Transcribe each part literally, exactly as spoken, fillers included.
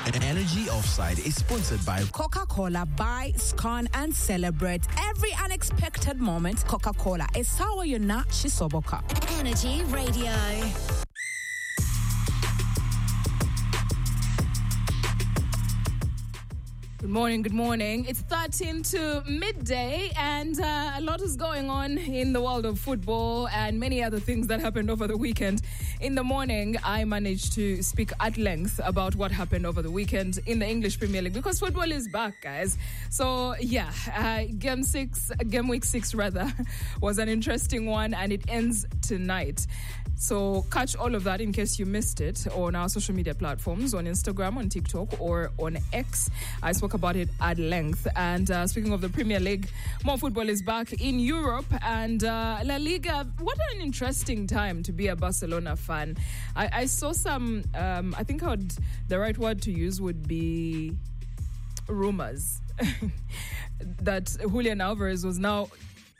Energy Offside is sponsored by Coca-Cola. Buy, scan, and celebrate every unexpected moment. Coca-Cola. Esawa yona shisoboka. Energy Radio. Good morning, good morning. It's thirteen to midday, and uh, a lot is going on in the world of football and many other things that happened over the weekend. In the morning, I managed to speak at length about what happened over the weekend in the English Premier League because football is back, guys. So, yeah, uh, game six, game week six, rather, was an interesting one, and it ends tonight. So catch all of that in case you missed it on our social media platforms, on Instagram, on TikTok, or on X. I spoke about it at length. And uh, speaking of the Premier League, more football is back in Europe. And uh, La Liga, what an interesting time to be a Barcelona fan. I, I saw some, um, I think I would, the right word to use would be rumors that Julian Alvarez was now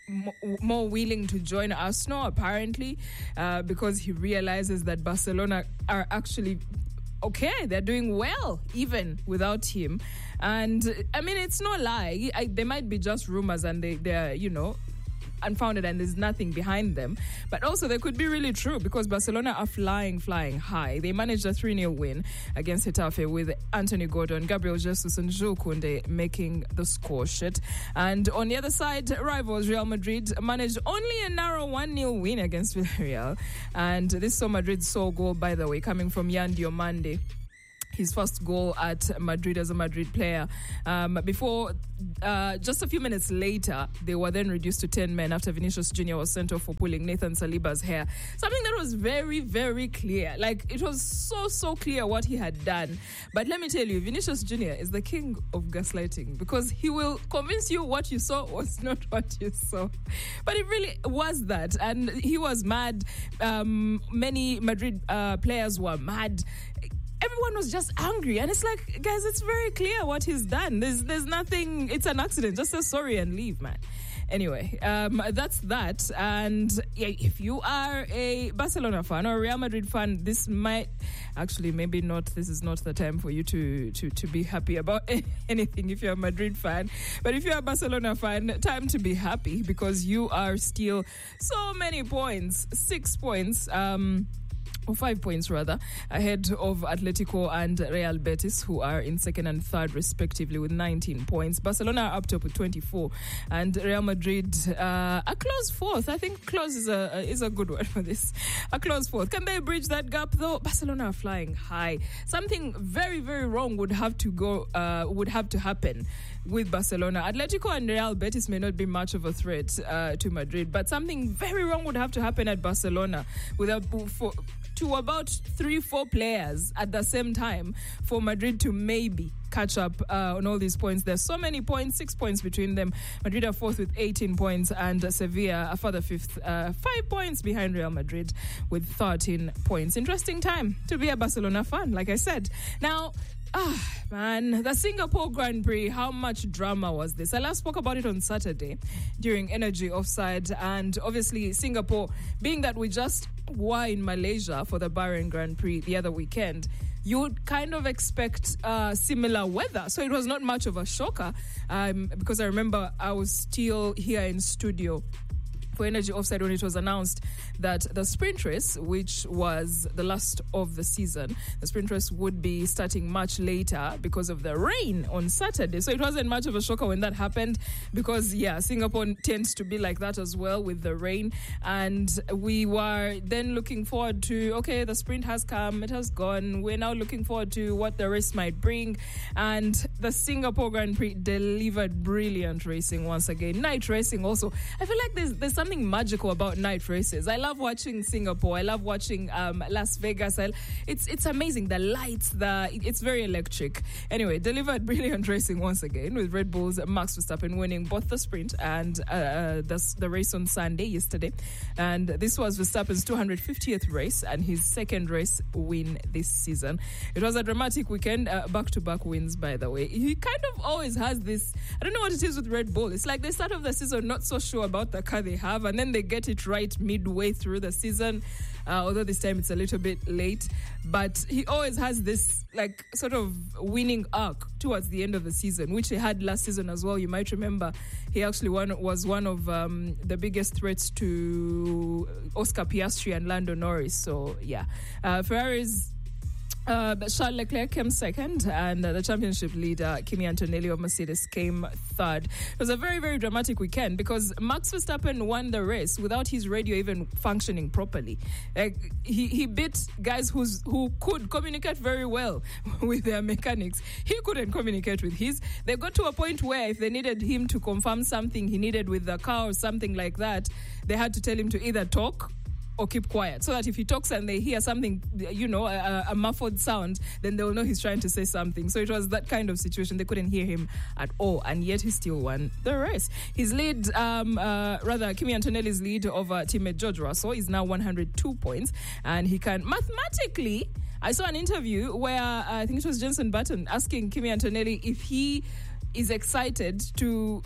more willing to join Arsenal, apparently, uh, because he realizes that Barcelona are actually okay. They're doing well, even without him. And, I mean, it's no lie. I, they might be just rumors and they, they're, you know, unfounded and there's nothing behind them. But also they could be really true because Barcelona are flying, flying high. They managed a three nil win against Getafe with Anthony Gordon, Gabriel Jesus and Jules Koundé making the score sheet. And on the other side, rivals Real Madrid managed only a narrow one nil win against Villarreal. And this saw Madrid's sole goal, by the way, coming from Yan Diomande. His first goal at Madrid as a Madrid player. Um, before, uh, just a few minutes later, they were then reduced to ten men after Vinicius Junior was sent off for pulling Nathan Saliba's hair. Something that was very, very clear. Like, it was so, so clear what he had done. But let me tell you, Vinicius Junior is the king of gaslighting because he will convince you what you saw was not what you saw. But it really was that. And he was mad. Um, many Madrid uh, players were mad. Everyone was just angry, and it's like, guys, it's very clear what he's done. There's there's nothing, it's an accident. Just say sorry and leave, man. Anyway, um, that's that. And yeah, if you are a Barcelona fan or a Real Madrid fan, this might, actually, maybe not, this is not the time for you to, to, to be happy about anything if you're a Madrid fan. But if you're a Barcelona fan, time to be happy because you are still so many points, six points, um, or five points rather, ahead of Atletico and Real Betis, who are in second and third respectively with nineteen points. Barcelona are up top with twenty-four, and Real Madrid uh, a close fourth. I think close is a is a good word for this. A close fourth. Can they bridge that gap though? Barcelona are flying high. Something very very wrong would have to go uh, would have to happen with Barcelona. Atletico and Real Betis may not be much of a threat uh, to Madrid, but something very wrong would have to happen at Barcelona with a for. to about three, four players at the same time for Madrid to maybe catch up uh, on all these points. There's so many points, six points between them. Madrid are fourth with eighteen points and Sevilla a further fifth, uh, five points behind Real Madrid with thirteen points. Interesting time to be a Barcelona fan, like I said. Now, Ah, man, the Singapore Grand Prix, how much drama was this? I last spoke about it on Saturday during Energy Offside, and obviously Singapore, being that we just were in Malaysia for the Bahrain Grand Prix the other weekend, you would kind of expect uh, similar weather. So it was not much of a shocker um, because I remember I was still here in studio for Energy Offside when it was announced that the sprint race, which was the last of the season, the sprint race would be starting much later because of the rain on Saturday. So it wasn't much of a shocker when that happened because, yeah, Singapore tends to be like that as well with the rain. And we were then looking forward to, okay, the sprint has come, it has gone. We're now looking forward to what the race might bring. And the Singapore Grand Prix delivered brilliant racing once again. Night racing also. I feel like there's, there's something magical about night races. I love watching Singapore. I love watching um, Las Vegas. I, it's it's amazing. The lights, the it's very electric. Anyway, delivered brilliant racing once again with Red Bull's Max Verstappen winning both the sprint and uh, the, the race on Sunday yesterday. And this was Verstappen's two hundred fiftieth race and his second race win this season. It was a dramatic weekend, uh, back-to-back wins, by the way. He kind of always has this, I don't know what it is with Red Bull. It's like they start off the season not so sure about the car they have, have, and then they get it right midway through the season. Uh, although this time it's a little bit late, but he always has this like sort of winning arc towards the end of the season, which he had last season as well. You might remember he actually one, was one of um, the biggest threats to Oscar Piastri and Lando Norris. So yeah, uh, Ferrari's Uh, but Charles Leclerc came second, and uh, the championship leader, Kimi Antonelli of Mercedes, came third. It was a very, very dramatic weekend because Max Verstappen won the race without his radio even functioning properly. Like, he, he beat guys who's, who could communicate very well with their mechanics. He couldn't communicate with his. They got to a point where if they needed him to confirm something he needed with the car or something like that, they had to tell him to either talk or keep quiet, so that if he talks and they hear something, you know, a, a muffled sound, then they'll know he's trying to say something. So it was that kind of situation. They couldn't hear him at all, and yet he still won the race. His lead, um, uh, rather, Kimi Antonelli's lead over teammate George Russell is now one hundred two points, and he can mathematically. I saw an interview where uh, I think it was Jenson Button asking Kimi Antonelli if he is excited to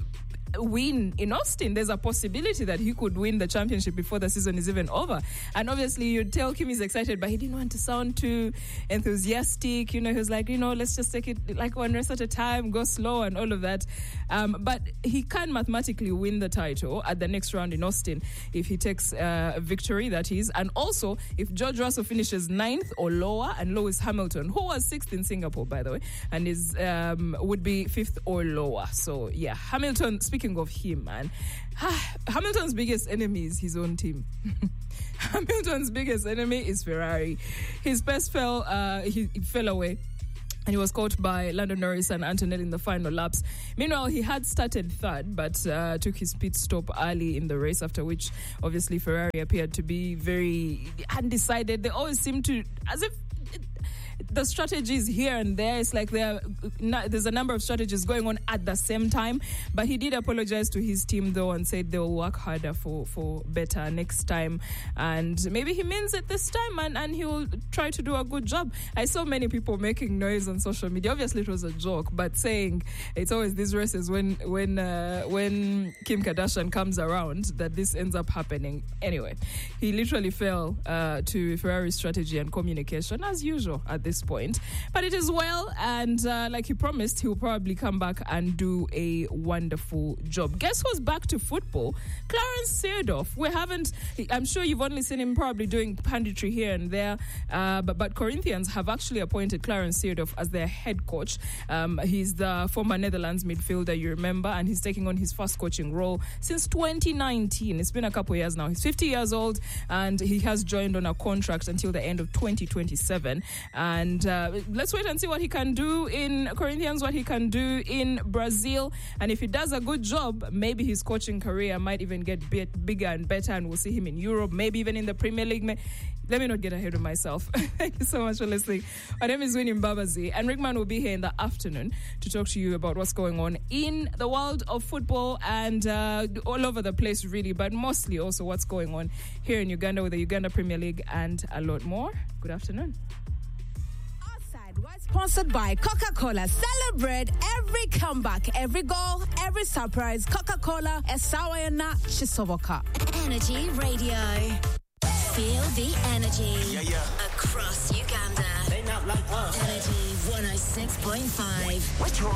win in Austin. There's a possibility that he could win the championship before the season is even over. And obviously you'd tell Kim he's excited, but he didn't want to sound too enthusiastic. You know, he was like, you know, let's just take it like one race at a time, go slow and all of that. Um, but he can mathematically win the title at the next round in Austin if he takes uh, a victory, that is. And also, if George Russell finishes ninth or lower, and Lewis Hamilton, who was sixth in Singapore, by the way, and is um, would be fifth or lower. So, yeah, Hamilton, speaking of him, man, Hamilton's biggest enemy is his own team. Hamilton's biggest enemy is Ferrari. His best fell, uh, he, he fell away. And he was caught by Lando Norris and Antonelli in the final laps. Meanwhile, he had started third, but uh, took his pit stop early in the race, after which, obviously, Ferrari appeared to be very undecided. They always seem to, as if the strategies here and there, it's like there, there's a number of strategies going on at the same time. But he did apologize to his team, though, and said they'll work harder for, for better next time. And maybe he means it this time, and, and he'll try to do a good job. I saw many people making noise on social media. Obviously, it was a joke, but saying it's always these races when when uh, when Kim Kardashian comes around that this ends up happening. Anyway, he literally fell uh, to Ferrari's strategy and communication, as usual at this point. But it is well, and uh, like he promised, he'll probably come back and do a wonderful job. Guess who's back to football? Clarence Seedorf. We haven't, I'm sure you've only seen him probably doing punditry here and there, uh, but, but Corinthians have actually appointed Clarence Seedorf as their head coach. Um, he's the former Netherlands midfielder, you remember, and he's taking on his first coaching role since twenty nineteen. It's been a couple of years now. He's fifty years old, and he has joined on a contract until the end of twenty twenty-seven. And uh, let's wait and see what he can do in Corinthians, what he can do in Brazil. And if he does a good job, maybe his coaching career might even get bit bigger and better, and we'll see him in Europe, maybe even in the Premier League. Let me not get ahead of myself. Thank you so much for listening. My name is Winnie Mbabazi, and Rickman will be here in the afternoon to talk to you about what's going on in the world of football and uh, all over the place, really, but mostly also what's going on here in Uganda with the Uganda Premier League and a lot more. Good afternoon. Was sponsored by Coca-Cola. Celebrate every comeback, every goal, every surprise. Coca-Cola, Esawayana Shisoboka. Energy Radio. Feel the energy. Yeah, yeah. Across Uganda. They not like us. Energy one oh six point five.